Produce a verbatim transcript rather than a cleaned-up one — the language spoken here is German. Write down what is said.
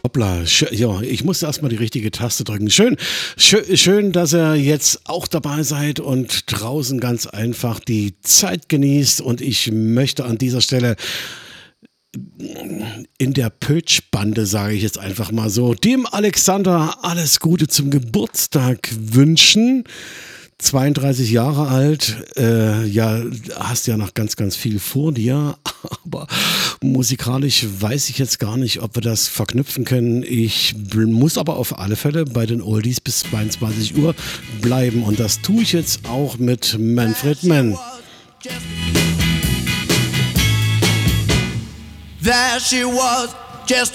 Hoppla, schö- ja, ich musste erstmal die richtige Taste drücken. Schön, schön, schön, dass ihr jetzt auch dabei seid und draußen ganz einfach die Zeit genießt. Und ich möchte an dieser Stelle in der Pötsch-Bande, sage ich jetzt einfach mal so, dem Alexander alles Gute zum Geburtstag wünschen. zweiunddreißig Jahre alt, äh, ja, hast ja noch ganz, ganz viel vor dir, aber musikalisch weiß ich jetzt gar nicht, ob wir das verknüpfen können. Ich bl- muss aber auf alle Fälle bei den Oldies bis zweiundzwanzig Uhr bleiben und das tue ich jetzt auch mit Manfred Mann. There she was, just